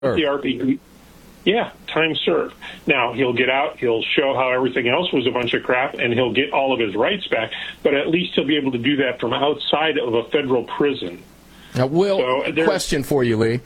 the RP. Yeah, time served. Now, he'll get out, he'll show how everything else was a bunch of crap, and he'll get all of his rights back, but at least he'll be able to do that from outside of a federal prison. Now, Will, question for you, Lee.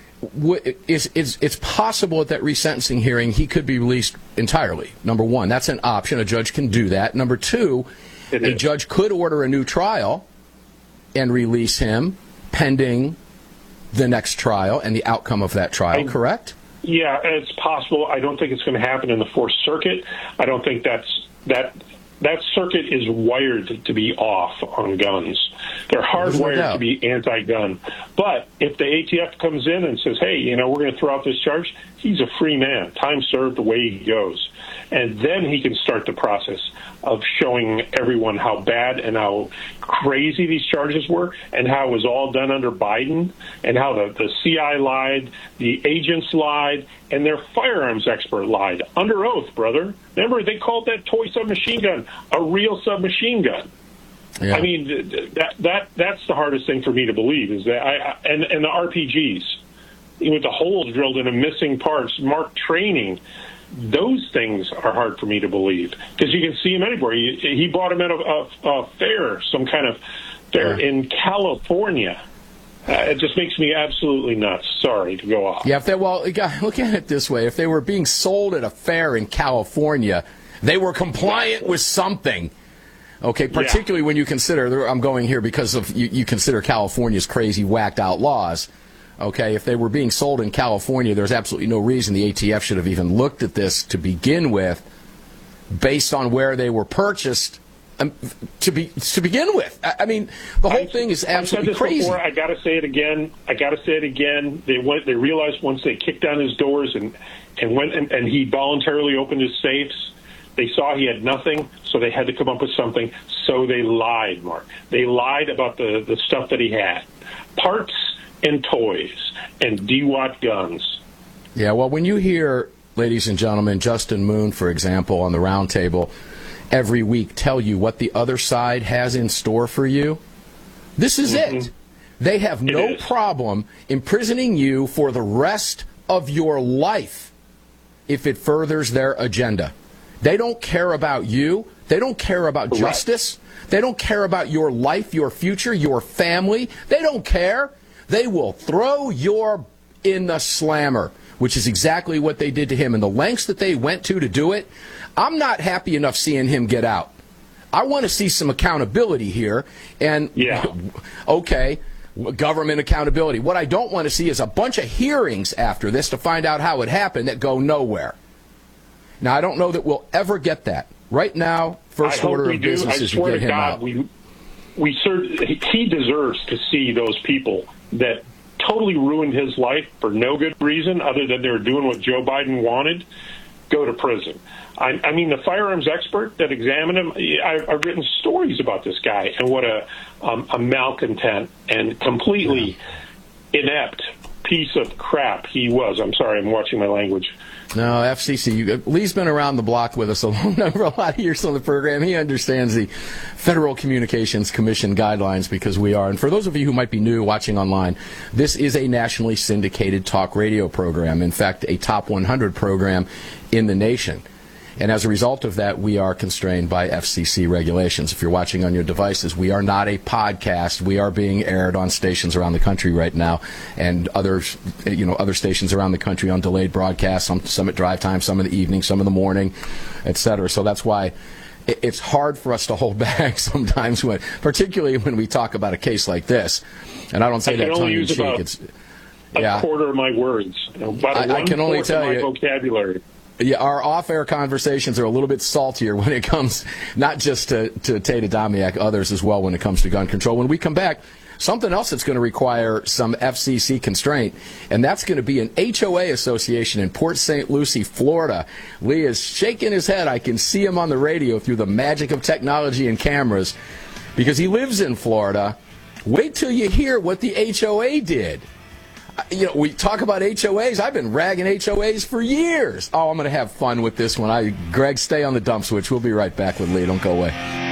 It's possible at that resentencing hearing he could be released entirely. Number one, that's an option. A judge can do that. Number two, a judge could order a new trial and release him pending the next trial and the outcome of that trial, correct? Yeah, it's possible. I don't think it's going to happen in the Fourth Circuit. I don't think that circuit is wired to be off on guns. They're hardwired to be anti-gun. But if the ATF comes in and says, hey, we're going to throw out this charge, he's a free man. Time served, away he goes. And then he can start the process of showing everyone how bad and how crazy these charges were and how it was all done under Biden and how the CI lied, the agents lied, and their firearms expert lied. Under oath, brother. Remember, they called that toy submachine gun a real submachine gun. Yeah. I mean, that's the hardest thing for me to believe is that and the RPGs, with the holes drilled in them, missing parts, marked training. Those things are hard for me to believe because you can see him anywhere. He bought him at a fair, some kind of fair in California. It just makes me absolutely nuts. Sorry to go off. Yeah, look at it this way. If they were being sold at a fair in California, they were compliant with something. Okay, particularly when you consider, I'm going here because of you consider California's crazy, whacked out laws. Okay, if they were being sold in California, there's absolutely no reason the ATF should have even looked at this to begin with, based on where they were purchased to begin with. I mean, the whole thing is absolutely crazy. Before, I got to say it again. They realized once they kicked down his doors and went and he voluntarily opened his safes. They saw he had nothing, so they had to come up with something. So they lied, Mark. They lied about the stuff that he had. Parts and toys and DWAT guns. Yeah, well, when you hear, ladies and gentlemen, Justin Moon, for example, on the roundtable every week tell you what the other side has in store for you, this is it. They have no problem imprisoning you for the rest of your life if it furthers their agenda. They don't care about you. They don't care about justice. They don't care about your life, your future, your family. They don't care. They will throw you in the slammer, which is exactly what they did to him. And the lengths that they went to do it, I'm not happy enough seeing him get out. I want to see some accountability here. And, okay, government accountability. What I don't want to see is a bunch of hearings after this to find out how it happened that go nowhere. Now, I don't know that we'll ever get that. Right now, first order of business is to get him out. He deserves to see those people that totally ruined his life for no good reason other than they were doing what Joe Biden wanted, go to prison. I mean, the firearms expert that examined him, I've written stories about this guy and what a malcontent and completely inept piece of crap he was. I'm sorry, I'm watching my language. No, FCC. Lee's been around the block with us a lot of years on the program. He understands the Federal Communications Commission guidelines because we are. And for those of you who might be new watching online, this is a nationally syndicated talk radio program. In fact, a top 100 program in the nation. And as a result of that, we are constrained by FCC regulations. If you're watching on your devices, we are not a podcast. We are being aired on stations around the country right now, and other stations around the country on delayed broadcasts, some at drive time, some in the evening, some in the morning, etc. So that's why it's hard for us to hold back sometimes, particularly when we talk about a case like this. And I don't say that tongue in cheek. It's a quarter of my words. I can only tell you vocabulary. Yeah, our off-air conversations are a little bit saltier when it comes not just to Tate Adamiak, others as well when it comes to gun control. When we come back, something else that's going to require some FCC constraint, and that's going to be an HOA association in Port St. Lucie, Florida. Lee is shaking his head. I can see him on the radio through the magic of technology and cameras because he lives in Florida. Wait till you hear what the HOA did. We talk about HOAs. I've been ragging HOAs for years. Oh, I'm going to have fun with this one. Greg, stay on the dump switch. We'll be right back with Lee. Don't go away.